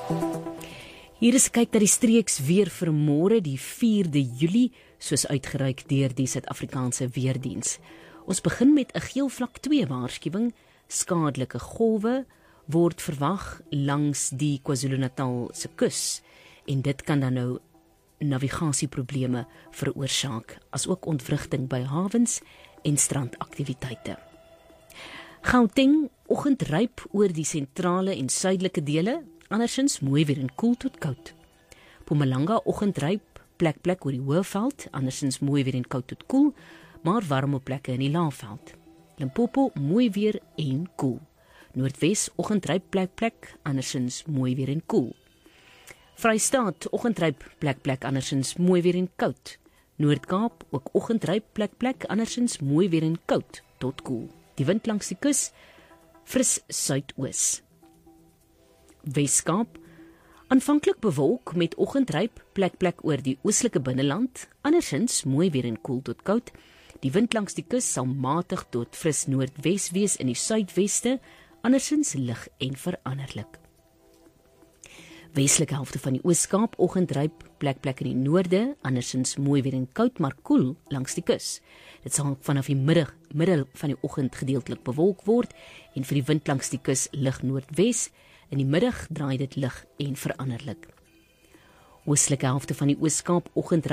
Hier is 'n kyk na die streeks weer vir môre, die 4de Julie, soos uitgereik deur die Suid-Afrikaanse Weerdiens. Ons begin met 'n geel vlak 2 waarskuwing. Skadelike golwe word verwag langs die KwaZulu-Natal se kus en dit kan dan nou navigasieprobleme veroorsaak, asook ontwrigting by hawens en strandaktiwiteite. Gauteng, oggendryp oor die sentrale en suidelike dele, andersins mooi weer en koel tot koud. Mpumalanga, oggendryp, plek oor die Hoëveld, andersins mooi weer en koud tot koel, maar warm op plekke in die Laagveld. Limpopo, mooi weer en koel. Noordwes, oggendryp, plek, andersins mooi weer en koel. Vrystaat, oggendryp, plek, andersins mooi weer en koud. Noord-Kaap, ook oggendryp, plek, andersins mooi weer en koud tot koel. Die wind langs die kus, fris suidoos. Weskaap, aanvanklik bewolk met oggendryp, plek oor die oostelike binneland, andersins mooi weer en koel tot koud. Die wind langs die kus sal matig tot fris noordwes wees in die suidweste, andersins lig en veranderlik. Westelike helfte van die Oos-Kaap, oggendryp, plek in die noorde, andersins mooi weer en koud, maar koel langs die kus. Dit sal vanaf die middel van die oggend gedeeltelik bewolk word en vir die wind langs die kus lig noordwes. In die middag draai dit lig en veranderlik. Oostelike helfte van die Oos-Kaap, oggendryp,